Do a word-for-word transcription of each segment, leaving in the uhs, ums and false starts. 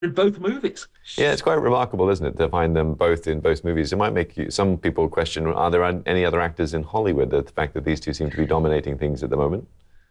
in both movies. Yeah, it's quite remarkable, isn't it, to find them both in both movies. It might make you, some people question, are there any other actors in Hollywood? The fact that these two seem to be dominating things at the moment.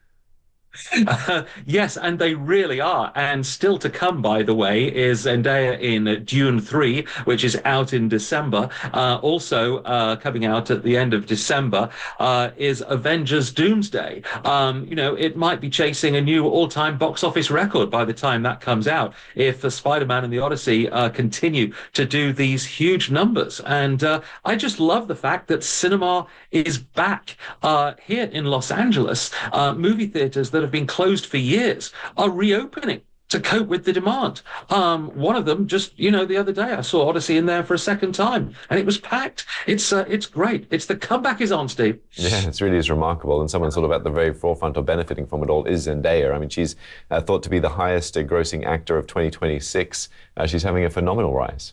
Uh, yes, and they really are. And still to come, by the way, is Zendaya in Dune three, which is out in December. Uh, also uh, coming out at the end of December uh, is Avengers Doomsday. Um, you know, it might be chasing a new all-time box office record by the time that comes out if uh, Spider-Man and the Odyssey uh, continue to do these huge numbers. And uh, I just love the fact that cinema is back uh, here in Los Angeles. Uh, movie theaters that have been closed for years are reopening to cope with the demand. Um, one of them just, you know, the other day I saw Odyssey in there for a second time, and it was packed. It's uh, it's great. It's the comeback is on, Steve. Yeah, it really is remarkable. And someone sort of at the very forefront of benefiting from it all is Zendaya. I mean, she's uh, thought to be the highest uh, grossing actor of twenty twenty-six. Uh, she's having a phenomenal rise.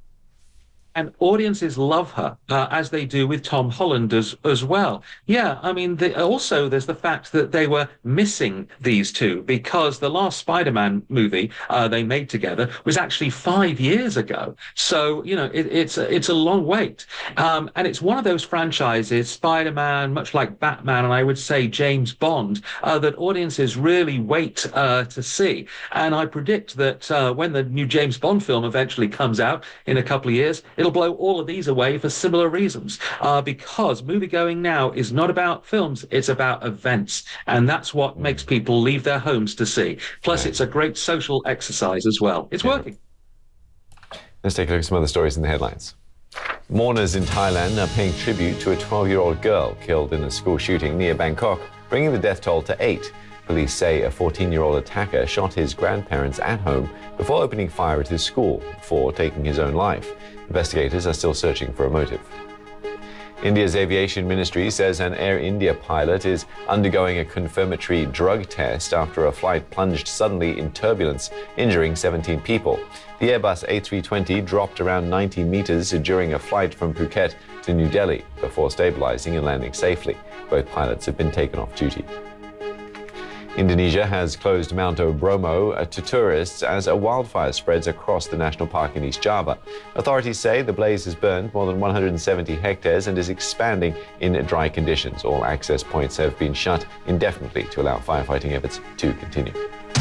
And audiences love her, uh, as they do with Tom Holland as, as well. Yeah, I mean, the, also there's the fact that they were missing these two because the last Spider-Man movie uh, they made together was actually five years ago. So, you know, it, it's, a, it's a long wait. Um, and it's one of those franchises, Spider-Man, much like Batman, and I would say James Bond, uh, that audiences really wait uh, to see. And I predict that uh, when the new James Bond film eventually comes out in a couple of years, it'll blow all of these away for similar reasons, uh, because moviegoing now is not about films, it's about events. And that's what makes people leave their homes to see. Plus, it's a great social exercise as well. It's yeah. working. Let's take a look at some other stories in the headlines. Mourners in Thailand are paying tribute to a twelve-year-old girl killed in a school shooting near Bangkok, bringing the death toll to eight. Police say a fourteen-year-old attacker shot his grandparents at home before opening fire at his school before taking his own life. Investigators are still searching for a motive. India's aviation ministry says an Air India pilot is undergoing a confirmatory drug test after a flight plunged suddenly in turbulence, injuring seventeen people. The Airbus A three twenty dropped around ninety meters during a flight from Phuket to New Delhi before stabilizing and landing safely. Both pilots have been taken off duty. Indonesia has closed Mount Bromo to tourists as a wildfire spreads across the national park in East Java. Authorities say the blaze has burned more than one hundred seventy hectares and is expanding in dry conditions. All access points have been shut indefinitely to allow firefighting efforts to continue.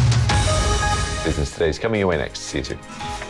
Business Today is coming your way next. See you soon.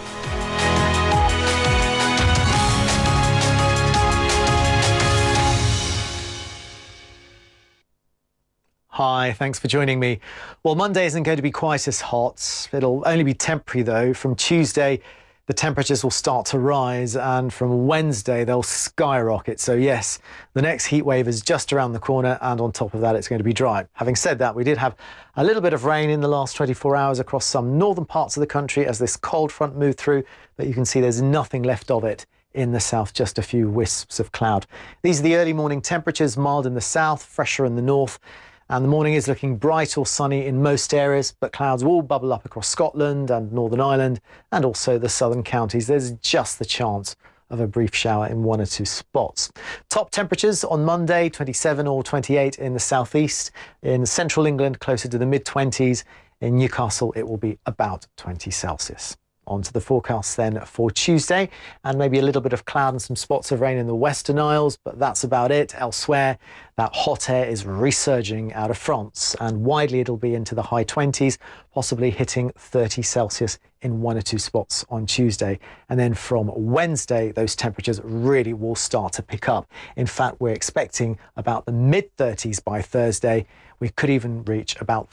Hi, thanks for joining me. Well, Monday isn't going to be quite as hot. It'll only be temporary, though. From Tuesday, the temperatures will start to rise, and from Wednesday, they'll skyrocket. So yes, the next heat wave is just around the corner, and on top of that, it's going to be dry. Having said that, we did have a little bit of rain in the last twenty-four hours across some northern parts of the country as this cold front moved through, but you can see there's nothing left of it in the south, just a few wisps of cloud. These are the early morning temperatures, mild in the south, fresher in the north. And the morning is looking bright or sunny in most areas, but clouds will bubble up across Scotland and Northern Ireland and also the southern counties. There's just the chance of a brief shower in one or two spots. Top temperatures on Monday, twenty-seven or twenty-eight in the southeast. In central England, closer to the mid twenties. In Newcastle, it will be about twenty Celsius. On to the forecast then for Tuesday, and maybe a little bit of cloud and some spots of rain in the Western Isles, but that's about it. Elsewhere, that hot air is resurging out of France, and widely it'll be into the high twenties, possibly hitting thirty Celsius in one or two spots on Tuesday. And then from Wednesday, those temperatures really will start to pick up. In fact, we're expecting about the mid thirties by Thursday. We could even reach about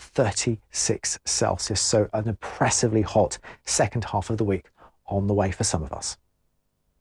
thirty-six Celsius, so an oppressively hot second half of the week on the way for some of us.